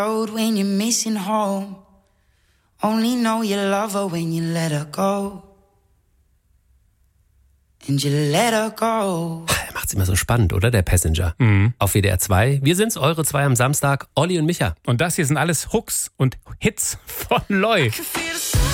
When you're missing home, only know you love her when you let her go. And you let her go. Er macht's immer so spannend, oder? Der Passenger. Auf WDR 2. Wir sind's, eure zwei am Samstag, Olli und Micha. Und das hier sind alles Hooks und Hits von Loy.